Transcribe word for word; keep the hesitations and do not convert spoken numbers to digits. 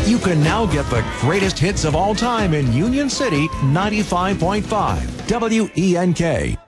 You can now get the greatest hits of all time in Union City, ninety-five point five W E N K.